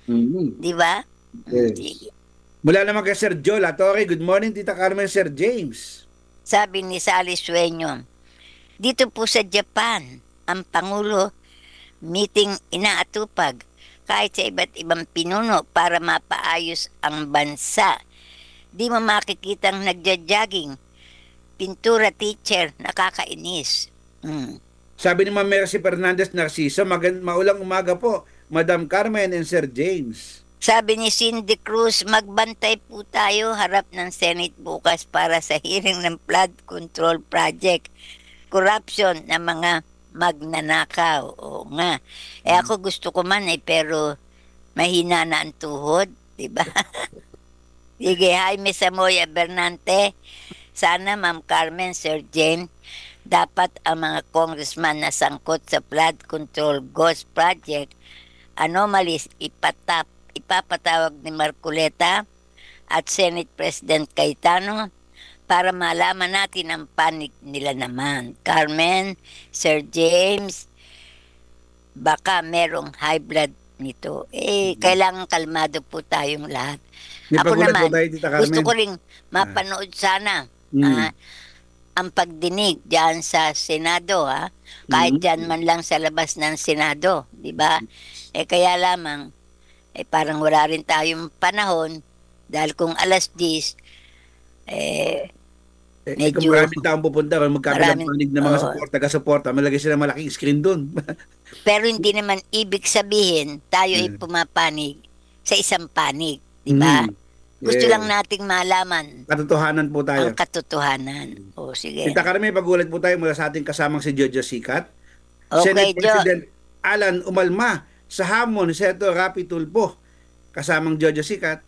Mhm. Di ba? Yes. Sige. Mula naman kay Sir Joel Latore. Good morning, Tita Carmen, Sir James. Sabi ni Sally Sueño, dito po sa Japan, ang Pangulo meeting inaatupag kahit sa iba't ibang pinuno para mapaayos ang bansa. Di mo makikitang nagja-jogging. Pintura teacher, nakakainis. Mm. Sabi ni Ma'am Mercy Fernandez Narciso, maulang umaga po, Madam Carmen and Sir James. Sabi ni Cindy Cruz, magbantay po tayo harap ng Senate bukas para sa hearing ng flood control project. Corruption ng mga magnanakaw. Oo nga. Ako gusto ko man pero mahina na ang tuhod. Diba? Sige, Jaime Samoya Bernante. Sana, Ma'am Carmen, Sir Jane, dapat ang mga congressman na sangkot sa flood control ghost project anomalies ipapatawag ni Marcoleta at Senate President Cayetano para malaman natin ang panig nila naman. Carmen, Sir James, baka merong high blood nito. Kailangan kalmado po tayong lahat. May Ako pagulat po naman, tayo, Tita gusto Carmen. ko ring mapanood sana Mm. ang pagdinig diyan sa Senado, ha? Kahit diyan man lang sa labas ng Senado, di ba? Kaya lamang, parang wala rin tayong panahon dahil kung alas 10, Kung medyo maraming taong pupunta, kung magkabilang maraming, panig ng mga oo. taga-suporta, malagay sila malaking screen dun. Pero hindi naman ibig sabihin tayo ay Mm. pumapanig sa isang panig, di ba? Mhm. Gusto Yes. lang nating malaman Katotohanan po ang tayo. katotohanan. O sige. Tita Carmen, pagulat po tayo mula sa ating kasamang si Jojo Sikat. Okay, Senate Jo. President Alan umalma sa hamon ni Senator Rapi Tulfo. Kasamang Jojo Sikat.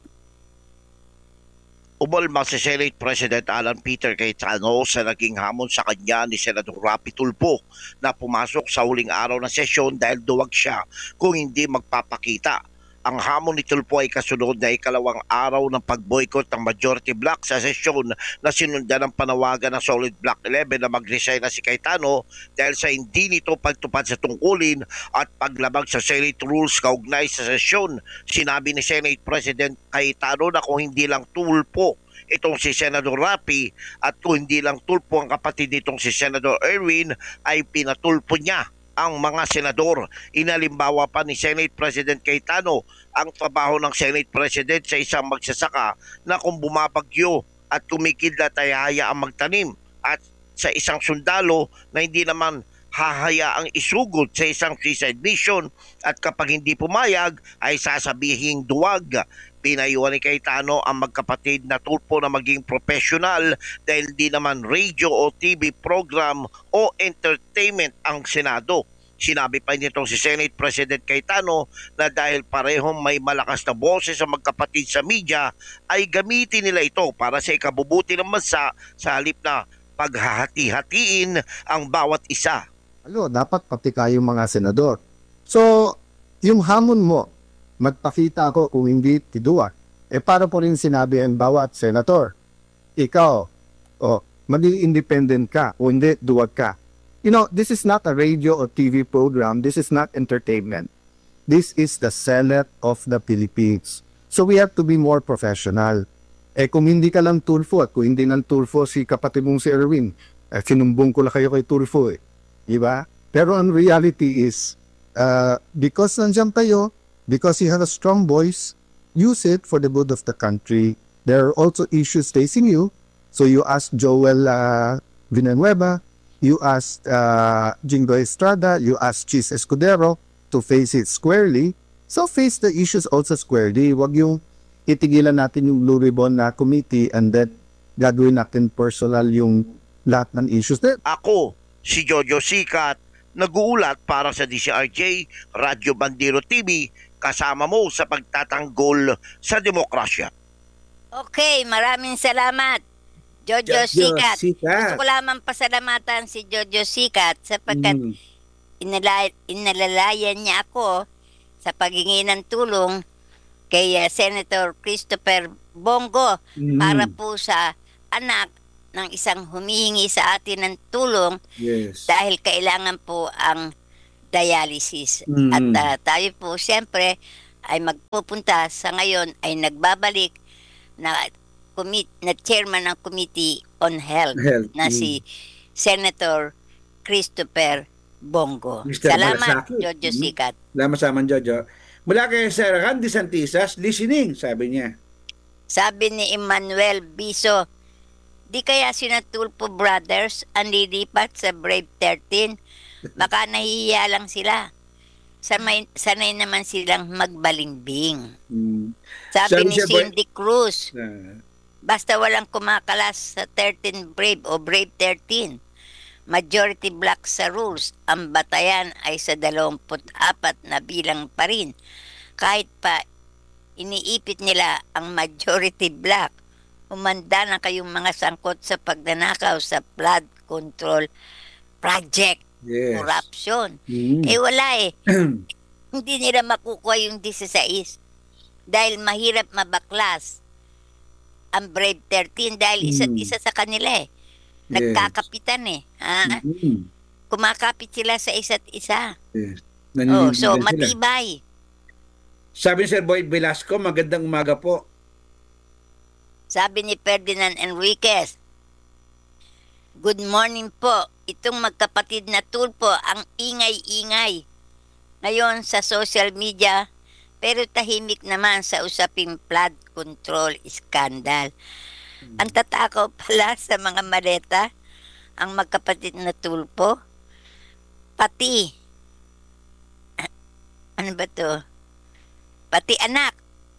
Umalma si Senate President Alan Peter Cayetano sa naging hamon sa kanya ni Senador Rapi Tulfo na pumasok sa huling araw ng sesyon dahil duwag siya kung hindi magpapakita. Ang hamon ni Tulfo ay kasunod na ikalawang araw ng pag-boycott ng majority bloc sa sesyon na sinundan ng panawagan ng Solid Bloc 11 na mag-resign na si Cayetano dahil sa hindi nito pagtupad sa tungkulin at paglabag sa Senate rules kaugnay sa sesyon. Sinabi ni Senate President Cayetano na kung hindi lang Tulfo itong si Senador Rapi at kung hindi lang Tulfo ang kapatid nitong si Senador Erwin ay pinatulpo niya ang mga senador. Inalimbawa pa ni Senate President Cayetano ang trabaho ng Senate President sa isang magsasaka na kung bumabagyo at kumikidlat ay hahayaang magtanim at sa isang sundalo na hindi naman hahayaang isugod sa isang suicide mission at kapag hindi pumayag ay sasabihing duwag. Pinayuhan ni Cayetano ang magkapatid na Tulfo na maging professional dahil di naman radio o TV program o entertainment ang Senado. Sinabi pa nitong si Senate President Cayetano na dahil parehong may malakas na boses sa magkapatid sa media ay gamitin nila ito para sa ikabubuti ng bansa sa halip na paghahati-hatiin ang bawat isa. Dapat pati kayong mga senador. So, yung hamon mo, magpakita ako kung hindi tiduwa. Para po rin sinabi ang bawat senator, ikaw, maging independent ka o hindi, duwag ka. This is not a radio or TV program. This is not entertainment. This is the Senate of the Philippines. So we have to be more professional. Kung hindi ka lang Tulfo at kung hindi lang Tulfo si kapatid mong si Erwin, sinumbong ko lang kayo kay Tulfo Diba? Pero ang reality is, because nandiyan kayo, because you have a strong voice, use it for the good of the country. There are also issues facing you. So you ask Joel Villanueva, you ask Jingo Estrada, you ask Chis Escudero to face it squarely. So face the issues also squarely. Huwag yung itigilan natin yung Blue Ribbon na committee and then gagawin natin personal yung lahat ng issues. Ako, si Jojo Sikat, nag-uulat para sa DCRJ, Radyo Bandero TV, kasama mo sa pagtatanggol sa demokrasya. Okay, maraming salamat, Jojo Jojo Sikat. Sikat. Gusto ko lamang pasalamatan si Jojo Sikat sapagkat inalalayan niya ako sa paghingi ng tulong kay Senator Christopher Bongo para po sa anak ng isang humihingi sa atin ng tulong Yes. dahil kailangan po ang dialysis. Mm. At tayo po, siyempre, ay magpupunta, sa ngayon ay nagbabalik na na chairman ng Committee on Health Health. na si Senator Christopher Bongo. Mr. Salamat, Malasaki. Jojo Sikat. Salamat sa aman, Jojo. Mula kay Sir Randy Santisas, listening, sabi niya. Sabi ni Emmanuel Biso, di kaya sina Tulfo Brothers ang lilipat sa Brave 13? Baka nahihiya lang sila. Sanay naman silang magbalimbing. Hmm. Sabi ni Sir Boy- Cindy Cruz, Ah, basta walang kumakalas sa 13 Brave o Brave 13. Majority black sa rules. Ang batayan ay sa 24 na bilang pa rin. Kahit pa iniipit nila ang majority black, umanda na kayong mga sangkot sa pagnanakaw sa flood control project. yes. Corruption. Hmm. Eh wala eh. Hindi nila makukuha yung 16 dahil mahirap mabaklas ang Brave 13 dahil isa't isa sa kanila eh. Nagkakapitan eh. Ha? Hmm. Kumakapit sila sa isa't isa. Yes. Oh, Naninindigan so sila. matibay. Sabi ni Sir Boyd Velasco, magandang umaga po. Sabi ni Ferdinand Enriquez, good morning po. Itong magkapatid na Tulfo ang ingay-ingay ngayon sa social media pero tahimik naman sa usaping flood control scandal. Ang tatakaw pala sa mga maleta ang magkapatid na Tulfo. Pati, ano ba to? Pati anak.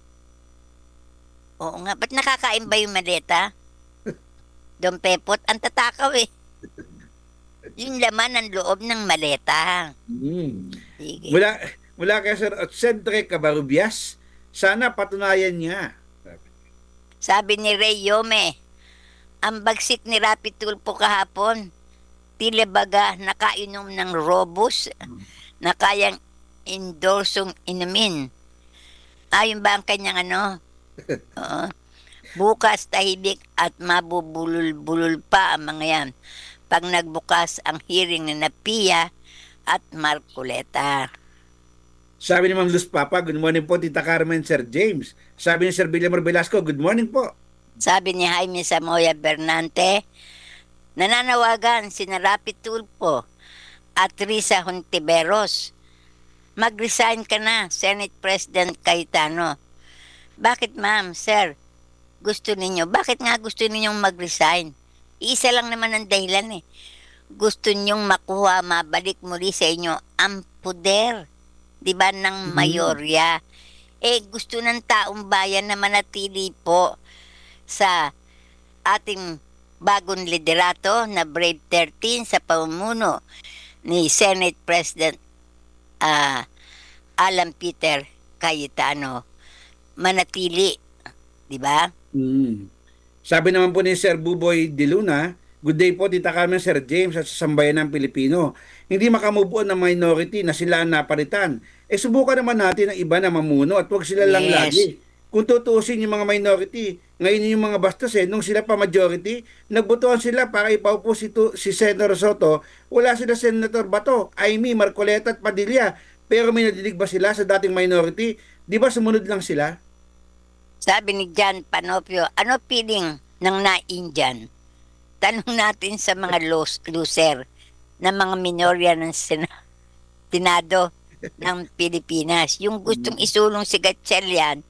Oo nga, ba't nakakain ba yung maleta? Don Pepot, ang tatakaw eh. Yung laman ng loob ng maleta. Hmm. Sige. Mula kay Sir Cedric Cabarubias, sana patunayan niya. Sabi ni Ray Yome, ang bagsik ni Rapi Tulfo kahapon, tila baga nakainom ng Robus na kayang endorsong inumin. Ayun ba ang kanyang ano? Oo. Bukas tahimik at mabubulol-bulol pa ang mga yan pag nagbukas ang hearing ni Napia at Marcoleta. Sabi ni Ma'am Luz Papa, good morning po, Tita Carmen, Sir James. Sabi ni Sir Villamor Velasco, good morning po. Sabi ni Jaime Samoya Bernante, nananawagan si Rapi Tulfo at Risa Hontiveros. Mag-resign ka na, Senate President Cayetano. Bakit ma'am, sir? Gusto ninyo? Bakit nga gusto ninyong mag-resign? Isa lang naman ang dahilan eh. Gusto ninyong makuha, mabalik muli sa inyo ang poder. Diba ng mayorya? Eh gusto ng taong bayan na manatili po sa ating bagong liderato na Brave 13 sa pamumuno ni Senate President Alan Peter Cayetano. Manatili, di ba? Hmm. Sabi naman po ni Sir Buboy De Luna, good day po, Tita Carmen, Sir James at sa sambayan ng Pilipino. Hindi makamove on ng minority na sila ang napalitan. Subukan naman natin ang iba na mamuno at huwag sila lang Yes. lagi. Kung tutuusin yung mga minority, ngayon yung mga bastos nung sila pa majority, nagbotohan sila para ipaupo si Senator Soto, wala sila Senator Bato, Amy, Marcoleta at Padilla. Pero may nadidig ba sila sa dating minority? Di ba sumunod lang sila? Sabi ni John Panopio, ano feeling ng na-Indian? Tanong natin sa mga loser na mga minorya ng Senado ng Pilipinas. Yung gustong isulong si Gatchalian,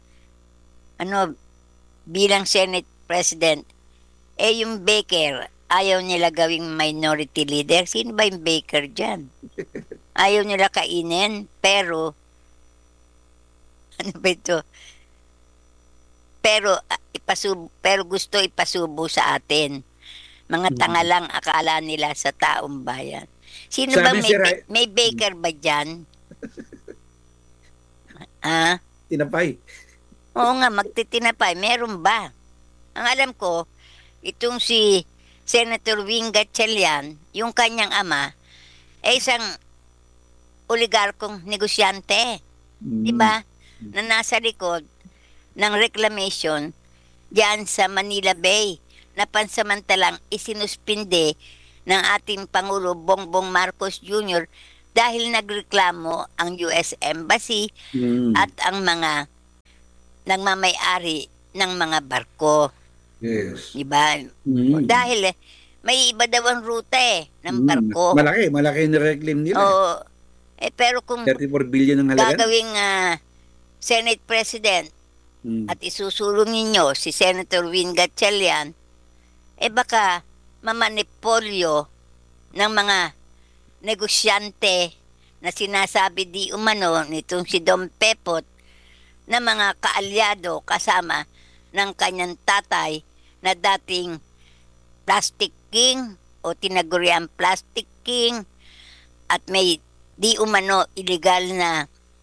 bilang Senate President, yung Baker, ayaw nila gawing minority leader. Sino ba yung Baker dyan? Ayaw nila kainin, pero, ano ba ito? Pero gusto ipasubo sa atin. Mga tanga lang akala nila sa taong bayan. Sino Sabi ba si Ray- may Baker ba dyan? Tinapay. Oo nga, magtitinapay. Meron ba? Ang alam ko, itong si Senator Wing Gatchalian, yung kanyang ama, ay isang oligarkong negosyante. Diba? Na nasa likod ng reclamation diyan sa Manila Bay na pansamantalang isinuspinde ng ating Pangulo Bongbong Marcos Jr. dahil nagreklamo ang US Embassy Mm. at ang mga nagmamay-ari ng mga barko. Yes. Diba? Mm. Dahil may iba daw ang ruta ng Mm. barko. Malaki ni-reclaim nila. Oo. Pero kung 34 billion ang halaga. gagawing Senate President Mm. at isusulong ninyo si Senator Win Gatchalian, baka mamanipolyo ng mga negosyante na sinasabi di umano nitong si Dom Pepot na mga kaalyado kasama ng kanyang tatay na dating Plastic King o tinaguriang Plastic King at may di umano illegal na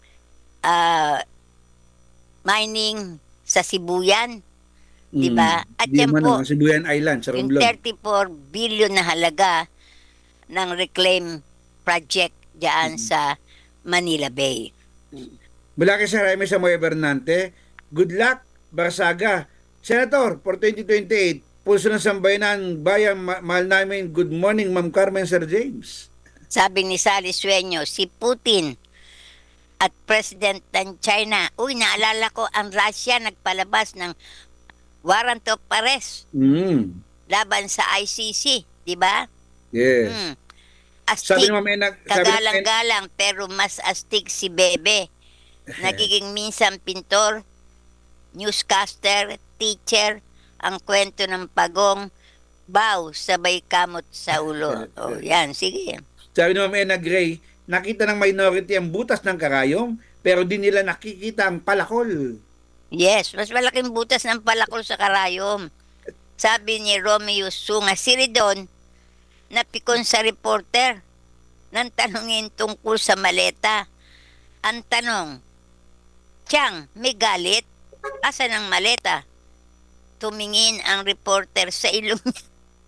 mining sa Sibuyan, di ba? At Di yan man, po, Sibuyan Island, sa yung Romblon. 34 billion na halaga ng reclaim project diyan sa Manila Bay. Mula kay Sir Jaime Samoy Bernante, good luck, Barsaga. Senator, for 2028, pulso ng sambayanan, bayan, mahal namin, good morning, Ma'am Carmen Sir James. Sabi ni Sally Sueño, si Putin at President ng China, naalala ko ang Russia nagpalabas ng warrant of arrest Mm. laban sa ICC, di ba? Yes. Hmm. Sabi Astig, ni Ma'am Ena, kagalang-galang, pero mas astig si Bebe. Nagiging minsan pintor, newscaster, teacher, ang kwento ng pagong, baw, sabay kamot sa ulo. Yan, sige. sabi ni Ma'am Ena Gray, nakita ng minority ang butas ng karayom, pero di nila nakikita ang palakol. Yes, mas malaking butas ng palakol sa karayom. Sabi ni Romeo Sunga Siridon, napikon sa reporter nang tanungin tungkol sa maleta. Ang tanong, Tiyang, may galit? Asan ang maleta? Tumingin ang reporter sa ilong niya.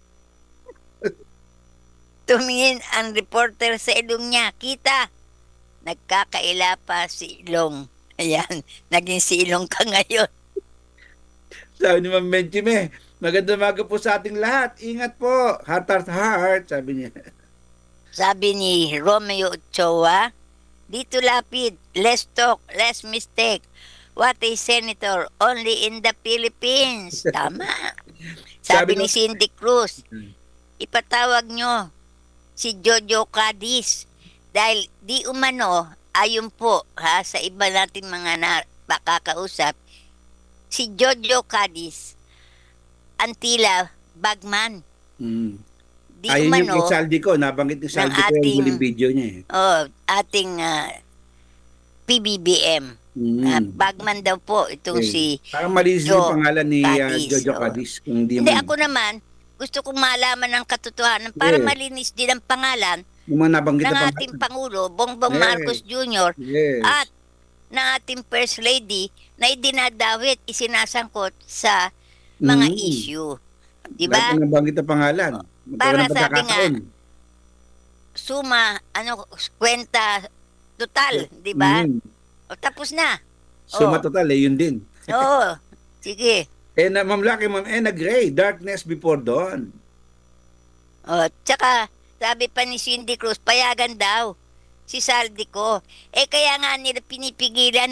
Tumingin ang reporter sa ilong niya. Kita, nagkakaila pa si ilong. Ayan, naging si ilong ka ngayon. Sabi ni Ma'am Benchime, magandang umaga po sa ating lahat. Ingat po. Heart, heart, sabi niya. Sabi ni Romeo Ochoa, dito lapid, less talk, less mistake. What a senator, only in the Philippines. Tama. Sabi ni Cindy Cruz, ipatawag nyo si Jojo Cadiz dahil di umano, ayon po sa iba nating mga nakakausap, si Jojo Cadiz, Antila Bagman. Mm. Di Ayun umano, yung Saldi ko, nabanggit ni Saldi ko yung ating- huling video niya eh. ating PBBM. Bagman daw po itong si... Parang malinis Jo yung pangalan ni Cadiz, Jojo oo. Cadiz. Kung di Hindi, man, ako naman, gusto kong malaman ng katotohanan para Yes. malinis din ang pangalan yung mga nabanggit ng na ating pangalan. Pangulo, Bongbong Yes. Marcos Jr. Yes. at ng ating First Lady na idinadawit, isinasangkot sa mga Mm. issue. Di ba? Lahat ng nabanggit na pangalan. Para Magkaroon ng sabi nga, pagkakataon. Suma, kwenta total, di ba? Mm. O, tapos na. Suma Oh. total eh, yun din. Oo, sige. Ma'am Lucky, Ma'am Ena Gray, darkness before dawn. O, tsaka, sabi pa ni Cindy Cruz, payagan daw si Saldi ko. Kaya nga nila pinipigilan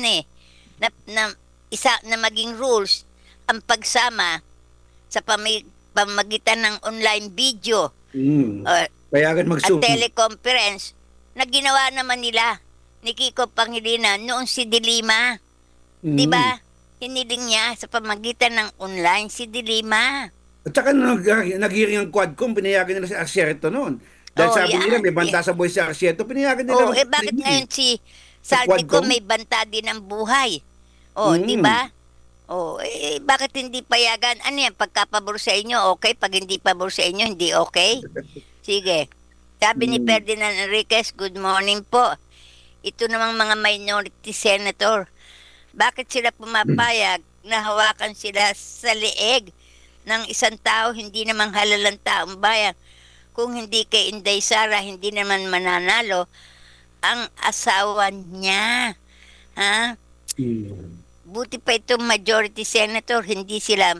na maging rules ang pagsama sa pamagitan ng online video Mm. o Payagan at mag-zoom. teleconference na ginawa naman nila ni Kiko Pangilinan noong si Dilima. Mm. Di ba? Hiniling niya sa pamagitan ng online si Dilima. At saka nag-hearing ang Quadcom, pinayagan nila si Arcierto noon. Dahil Oh, sabi yan. nila, may banta sa buhay si Arcierto, pinayagan nila. Oh, bakit ngayon si Sa Saldi ko Quadcom? may banta din ng buhay? Oh, Mm. di ba? Oh, bakit hindi payagan? Ano yan, pagkapabor sa inyo, okay? Pag hindi pabor sa inyo, hindi okay? Sige. Sabi ni Mm. Ferdinand Enriquez, good morning po. Ito namang mga minority senator. Bakit sila pumapayag na hawakan sila sa leeg ng isang tao, hindi namang halalang taong bayan? Kung hindi kay Inday Sara, hindi naman mananalo ang asawa niya. Ha? Mm. Buti pa itong majority senator, hindi sila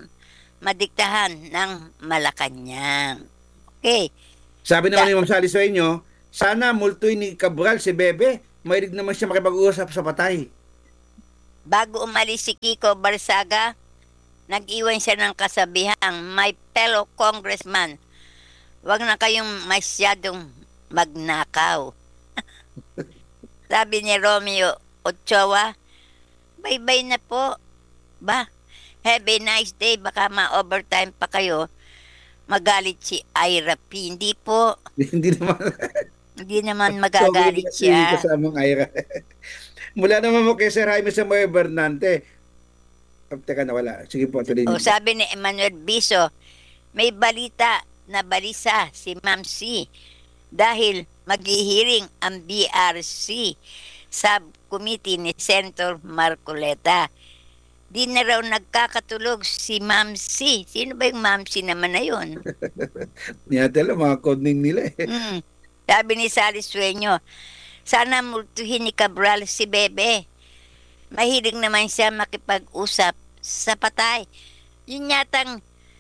madiktahan ng Malacanang. Okay. Sabi naman ni Ma'am Sally sa inyo, Sana multuin ni Cabral si Bebe. Mahilig naman siya makipag-uusap sa patay. Bago umalis si Kiko Barsaga, nag-iwan siya ng kasabihang, my fellow congressman, wag na kayong masyadong magnakaw. Sabi ni Romeo Ochoa, bye-bye na po. Ba, have a nice day, baka ma-overtime pa kayo. Magalit si Ira P. Hindi po, Hindi naman. hindi naman magagalit siya. Kasamang Ira. Mula naman mo kay Sir Jaime Samuel Bernante. Teka na, wala. Sige po, tuloy O niyo. sabi ni Emmanuel Biso, may balita na balisa si Ma'am C dahil maghihiring ang BRC subcommittee ni Senator Marcoleta. Di na raw nagkakatulog si Ma'am C. Sino ba yung Ma'am C naman na yun? Niyatela, mga code name nila eh. Sabi ni Sally Sueño, sana multuhin ni Cabral si Bebe. Mahilig naman siya makipag-usap sa patay. Yun yatang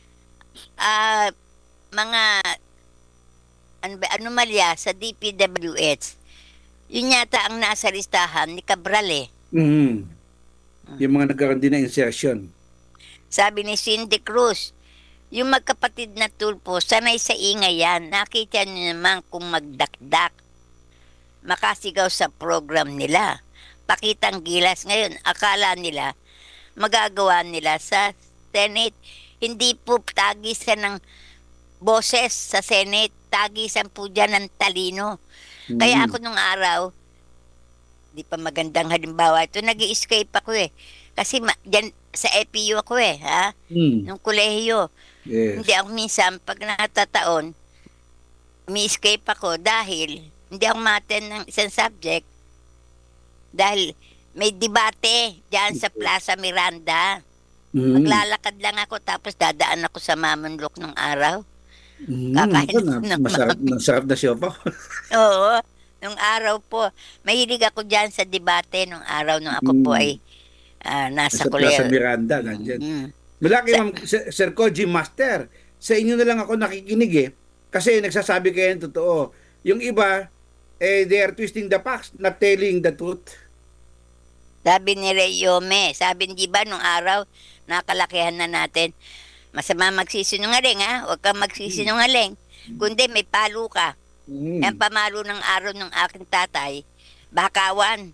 mga anomalya sa DPWH. Yun yata ang nasa listahan ni Cabral eh. Yung mga nagkaroon din na insertion. Sabi ni Cindy Cruz, yung magkapatid na tulpo, sanay sa ingay yan. Nakita niyo naman kung magdakdak. Makasigaw sa program nila. Pakitang gilas ngayon. Akala nila, magagawa nila sa Senate. Hindi po tagisan ng boses sa Senate. Tagisan po dyan ng talino. Kaya ako nung araw, di pa magandang halimbawa ito, nag-i-escape ako eh. Kasi dyan sa EPU ako eh, ha? Nung kolehiyo. Yes. Hindi ako minsan, pag natataon, umi-escape ako dahil hindi ako ma-attend ng isang subject dahil may debate dyan sa Plaza Miranda. Maglalakad lang ako tapos dadaan ako sa Mamunlok ng araw. Kakain ng Masarap na siopaw. Oo, nung araw po. Mahilig ako dyan sa debate nung araw nung ako po ay nasa Sa Plaza kolehiyo. Miranda, nandyan. Malaki, Ma'am Sir Koji Master. Sa inyo na lang ako nakikinig eh. Kasi nagsasabi kayo ng totoo. Yung iba, they are twisting the facts, not telling the truth. Sabi ni Reyome, sabi di ba nung araw, nakalakihan na natin, masama magsisinungaling ha, huwag kang magsisinungaling. Kundi may palo ka. Ang pamalo ng araw ng aking tatay, bakawan.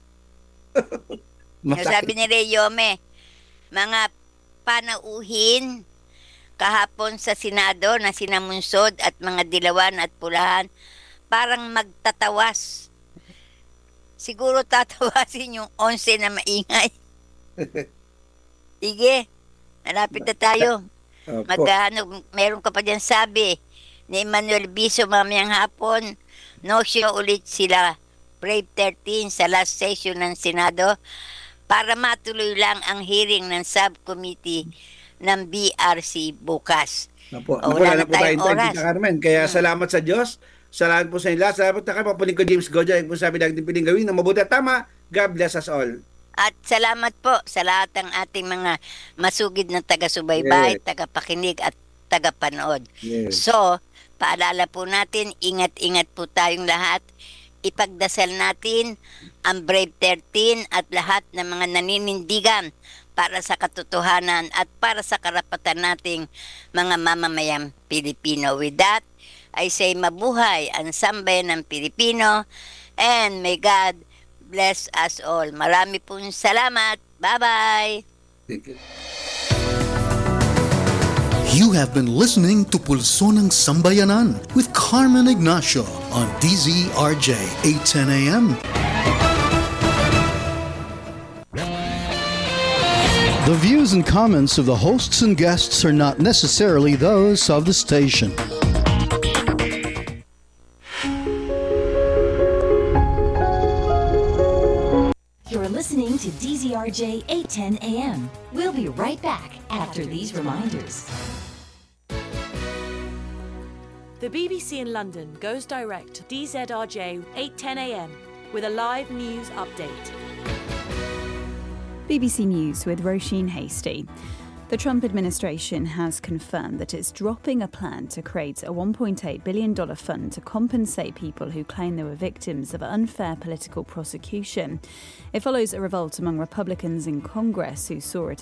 Sabi ni Reyome, mga panauhin kahapon sa Senado na sinamunsod at mga dilawan at pulahan, parang magtatawas. Siguro tatawasin yung 11 na maingay. Sige, malapit na tayo. Meron ka pa dyan sabi ni Emmanuel Biso mamayang hapon, no show ulit sila Brave 13 sa last session ng Senado para matuloy lang ang hearing ng subcommittee ng BRC bukas. Wala na po tayong time, Tita Carmen. Kaya salamat sa Diyos. Salamat po sa inyo lahat. Salamat na kayo. Papunin ko James Goja. Yung po sabi natin piling gawin na mabuti at tama. God bless us all. At salamat po sa lahat ng ating mga masugid na taga-subaybay, taga-pakinig at taga-panood. So, paalala po natin, ingat-ingat po tayong lahat. Ipagdasal natin ang Brave 13 at lahat ng mga naninindigan para sa katotohanan at para sa karapatan nating mga mamamayang Pilipino. With that, I say mabuhay ang sambayan ng Pilipino and may God bless us all. Marami pong salamat. Bye-bye. Thank you. You have been listening to Pulso ng Sambayanan with Carmen Ignacio on DZRJ 810 AM. The views and comments of the hosts and guests are not necessarily those of the station. You're listening to DZRJ 810 AM. We'll be right back after these reminders. The BBC in London goes direct to DZRJ 8:10 AM with a live news update. BBC News with Roisin Hasty. The Trump administration has confirmed that it's dropping a plan to create a $1.8 billion fund to compensate people who claim they were victims of unfair political prosecution. It follows a revolt among Republicans in Congress who saw it